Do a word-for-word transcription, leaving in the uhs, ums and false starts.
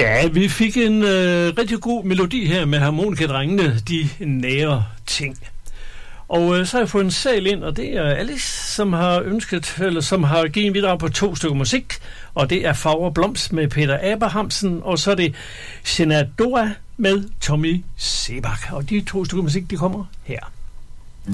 Ja, vi fik en øh, rigtig god melodi her med harmonikadrengene, de nære ting. Og øh, så har jeg fået en sal ind, og det er Alice, som har ønsket, eller som har givet en bidrag på to stykker musik, og det er Farver Blomst med Peter Abrahamsen, og så er det Shenandoah med Tommy Sebak, og de to stykker musik, de kommer her.